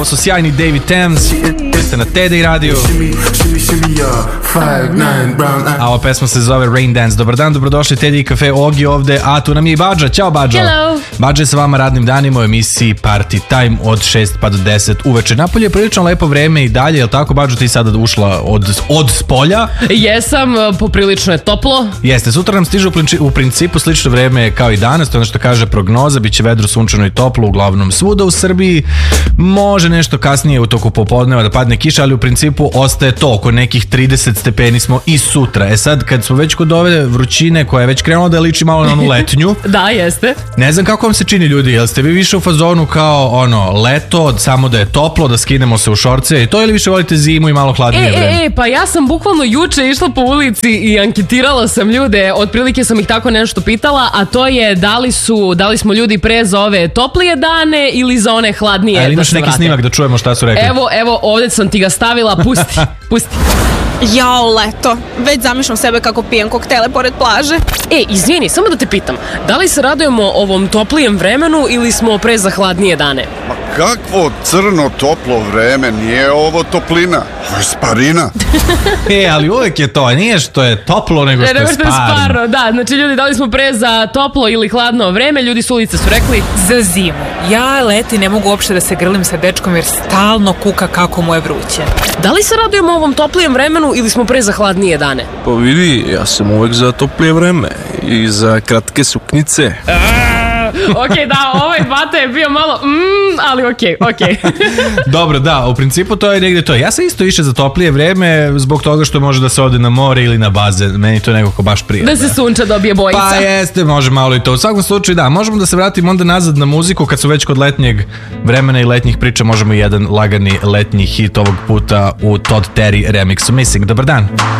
Ovo su sjajni David Thames. Vi ste na Teddy Radio. A ova pesma se zove Rain Dance. Dobar dan, dobrodošli Teddy i Cafe Ogi ovde. A tu nam je i Badža. Ćao Badža. Hello. Badža je sa vama radnim danima u emisiji Party Time od 6 pa do 10 uveče. Napolje je prilično lepo vreme i dalje. Je li tako Badža, ti sada ušla od spolja? Jesam, poprilično je toplo. Jeste, sutra nam stiže u principu slično vreme kao i danas. To je ono što kaže prognoza. Biće vedro, sunčano i toplo uglavnom svuda u Srbiji. Može nešto kasnije u toku popodneva da padne kiša, ali u principu ostaje to. Oko nekih 30 stepeni smo i sutra. E sad, kad smo već kod ove vrućine koja je već krenula da liči malo na onu letnju. Da, jeste. Ne znam kako vam se čini, ljudi. Jel ste vi više u fazonu kao leto, samo da je toplo, da skinemo se u šorce i to, ili više volite zimu i malo hladnije vreme? Pa ja sam bukvalno juče išla po ulici i anketirala sam ljude, otprilike sam ih tako nešto pitala, a to je da li smo ljudi pre za ove toplije dane ili za one hladnije. Ali imaš neki snimak da čujemo šta su rekli? Evo, ovdje sam ti ga stavila, pusti. Jao, leto. Već zamišljam sebe kako pijem koktele pored plaže. Izvini, samo da te pitam, da li se radujemo ovom toplijem vremenu ili smo pre za hladnije dane? Ma kakvo crno toplo vreme, nije ovo toplina, ovo je sparina. Ali uvek je to, nije što je toplo nego što je sparno. Da, znači ljudi, da li smo pre za toplo ili hladno vreme, ljudi s ulice su rekli za zimu. Ja leti ne mogu uopšte da se grlim sa dečkom jer stalno kuka kako mu je vruće. Da li se radujemo ovom toplijem vremenu ili smo pre za hladnije dane? Pa vidi, ja sam uvek za toplije vreme i za kratke suknice. Ok, da, ovaj bata je bio malo ali ok. Dobro, da, u principu to je negdje to. Ja sam isto više za toplije vreme zbog toga što može da se ode na more ili na bazen. Meni to nekako baš prija. Da se sunča dobije bojica. Pa jeste, može malo i to. U svakom slučaju, da, možemo da se vratimo onda nazad na muziku. Kad su već kod letnjeg vremena i letnjih priča, možemo i jedan lagani letnji hit ovog puta u Todd Terry remixu Missing. Dobar dan.